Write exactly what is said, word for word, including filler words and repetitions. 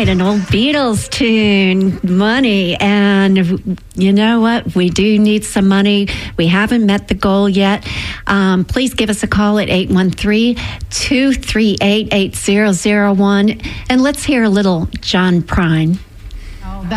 right, an old Beatles tune, Money. And you know what? We do need some money. We haven't met the goal yet. Um, please give us a call at eight one three, two three eight, eight zero zero one. And let's hear a little John Prine.